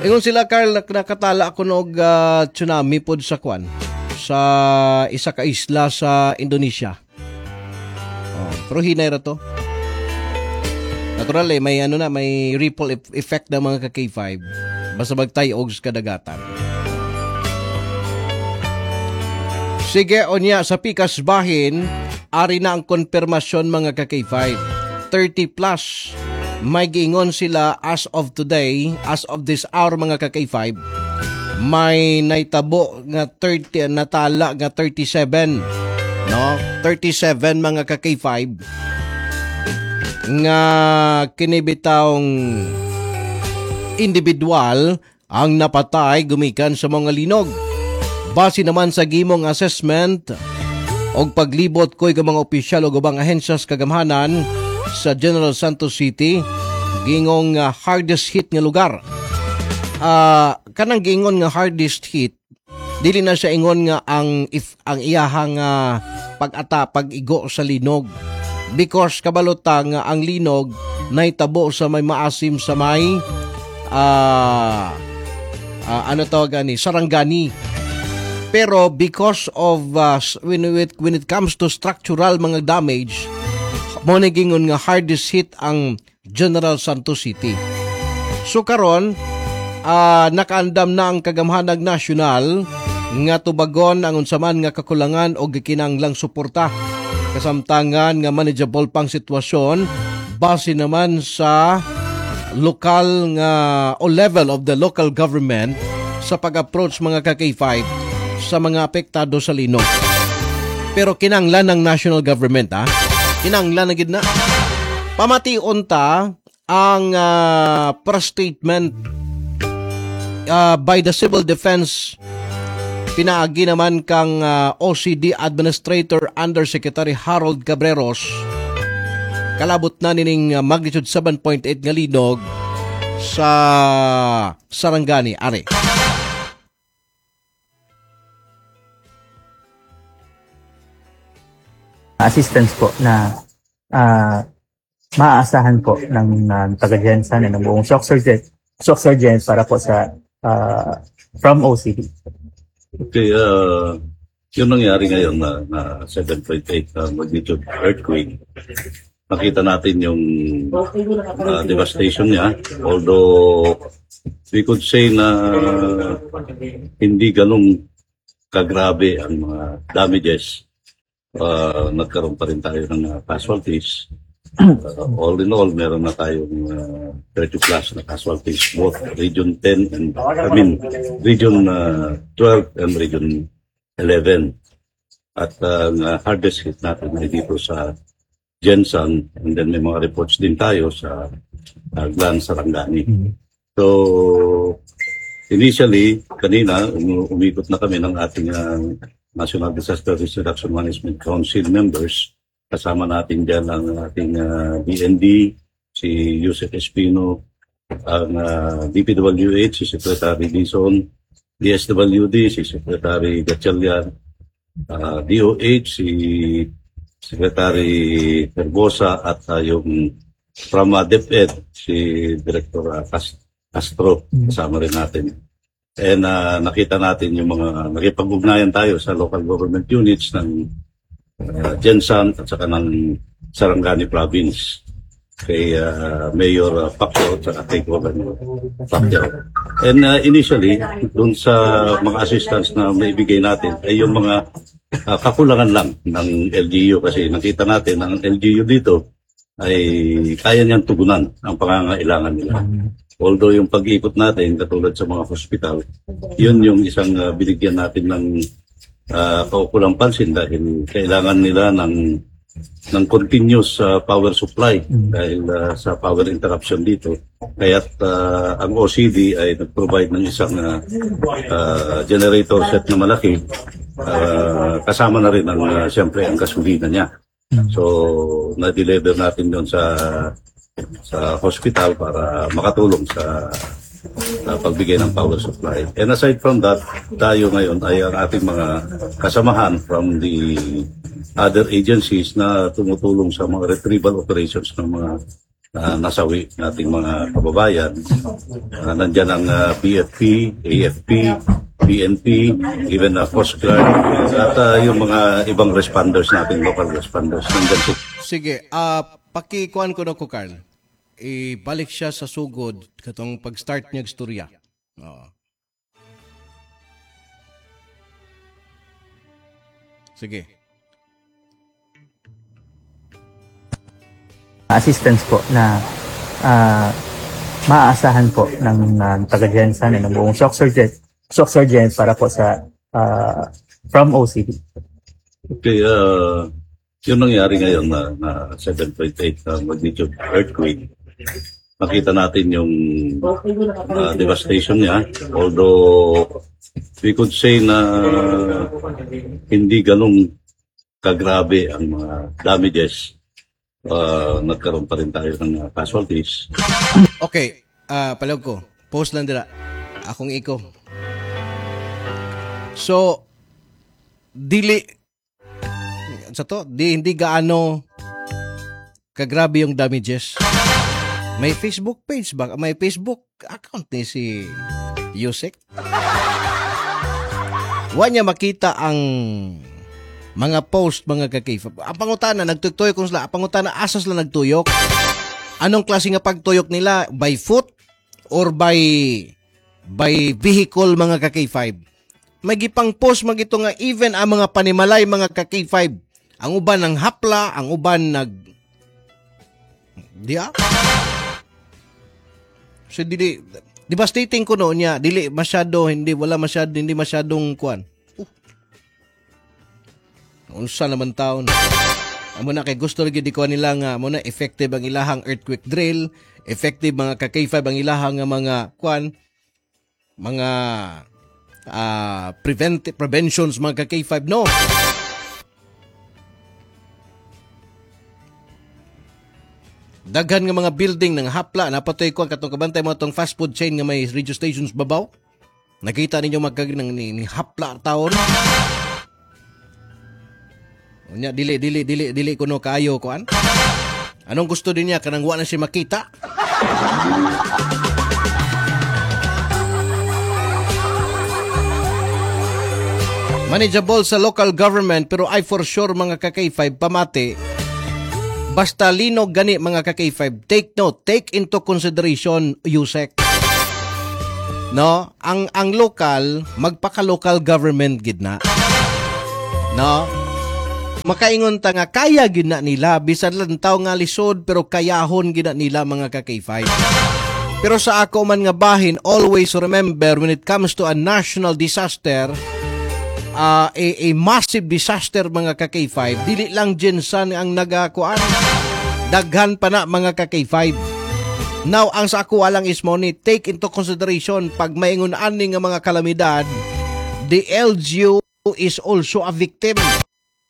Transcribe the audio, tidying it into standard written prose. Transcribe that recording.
Ingon sila, Carl, nakatala ako nog tsunami pod sa kwan sa isa ka isla sa Indonesia. Pero hinay ra to. Natural may may ripple effect ng mga ka-K5 basta magtayog sa kadagatan. Sige, onya sa pikas bahin, ari na ang konfirmasyon mga ka-K5. 30 plus. May giingon sila as of today, as of this hour mga ka-K5, may naitabo nga 30, natala nga 37, no? 37 mga ka-K5 nga kinibitawng individual ang napatay gumikan sa mga linog. Base naman sa gimong assessment og paglibot ko'y mga opisyal o gubang ahensyas kagamhanan sa General Santos City, gingong hardest hit nga lugar. Kanang gingon nga hardest hit, dili na siya ingon nga ang iyahang pag-igo sa linog. Because kabalotang ang linog naitabo sa may maasim sa may Sarangani. Pero because of when it comes to structural mga damage, mo nagingon nga hardest hit ang General Santos City. So karon nakaandam na ang kagamhanag nasyonal nga tubagon ang unsaman nga kakulangan o gikinanglang suporta. Kasamtangan nga manageable pang sitwasyon base naman sa lokal nga o level of the local government sa pag-approach mga ka-K5 sa mga apektado sa linog. Pero kinanglan ng national government kinanglan na gid na. Pamation ta ang press statement by the Civil Defense. Pinaagi naman kang OCD Administrator Undersecretary Harold Cabreros. Kalabot na nining magnitude 7.8 nga linog sa Sarangani. Are. Assistance po na maaasahan po ng taga-Jensan ng buong shock surgeons para po sa from OCD. Okay, yung nangyari ngayon na 7.8 magnitude earthquake, nakita natin yung devastation niya. Although we could say na hindi ganong kagrabe ang mga damages. Nagkaroon pa rin tayo ng casualties. All in all, meron na tayong 30 plus na casualties, both Region 10 and Region 12 and Region 11. At hardest hit natin ay dito sa Jensan, and then may mga reports din tayo sa Glan Sarangani. So, initially, kanina, umikot na kami ng ating National Disaster Risk Reduction Management Council members. Kasama natin dyan ang ating DND, si Yusef Espino, ang DPWH, si Secretary Dizon, DSWD, si Secretary Gatchalian, DOH, si Secretary Herbosa, at yung from DepEd, si Director Castro, kasama rin natin. And nakita natin yung mga nakipag-ugnayan tayo sa local government units ng Jensan at saka ng Sarangani Province kay Mayor Pacquiao at kay Governor Pacquiao. And initially, dun sa mga assistance na maibigay natin ay yung mga kakulangan lang ng LGU kasi nakita natin ang LGU dito ay kaya niyang tugunan ang pangangailangan nila. Although yung pag-ikot natin, katulad sa mga hospital, yun yung isang binigyan natin ng kaukulang pansin dahil kailangan nila ng continuous power supply dahil sa power interruption dito. Kaya't ang OCD ay nag-provide ng isang generator set na malaki. Kasama na rin ang siyempre ang gasolina niya. So, na-deliver natin doon sa hospital para makatulong sa pagbigay ng power supply. And aside from that, tayo ngayon ay ang ating mga kasamahan from the other agencies na tumutulong sa mga retrieval operations ng mga nasawi nating mga kababayan. Nandyan ang PFP, AFP, PNP, even Coast Guard, at yung mga ibang responders natin, local responders. Nandyan po. Sige, pakikuan ko na ko, Carl. Ibalik siya sa sugod katong pag-start niya istorya. Oo. Sige. Assistance po na maaasahan po ng taga-Jensan ng buong shock surgeon para po sa from OCD. Okay, yung nangyari ngayon na 7.8 magnitude earthquake, makita natin yung devastation niya. Although we could say na hindi ganong kagrabe ang mga damages, nagkaroon pa rin tayo ng casualties. Okay, palawag ko. Post lang dira. Akong iko. So, hindi gaano kagrabe yung damages. May Facebook page ba? May Facebook account ni si Yusek. Wa niya makita ang mga post, mga kakif. Ang pangutana, nagtuyok kung sila. Ang pangutana, asas lang nagtuyok. Anong klase nga pagtuyok nila? By foot or by vehicle, mga ka-K5? May gipang post, magito nga even ang mga panimalay, mga ka-K5. Ang uban ng hapla, ang uban So, devastating ko noon niya. Hindi masyadong kuan. Unsa naman taon. Amo na kay gusto lagi di ko nila nga mo na effective ang ilahang earthquake drill, effective mga ka-K5 ang ilahang mga kuan, mga preventions mga ka-K5 no. Daghan nga mga building ng hapla napatoy ko katong kabantay mo tong fast food chain nga may radio stations babaw. Nakita ninyo ni hapla taon. Unya dili kuno kaayo kuan. Anong gusto din niya kanang wa na siya makita? Manageable sa local government pero I for sure mga ka-K5 pamati. Basta linog gani mga ka-K5. Take note, take into consideration Yusek. No, ang local magpaka-local government gid na. No? Makaingon ta nga kaya gid na nila bisan lang taw nga lisod pero kayahon gid na nila mga ka-K5. Pero sa ako man nga bahin, always remember when it comes to a national disaster, a massive disaster mga ka-K5, dili lang Jensan ang nagakuan. Daghan pa na mga ka-K5. Now, ang sa ako alang is mo ni take into consideration pag maingon ani nga mga kalamidad, the LGU is also a victim.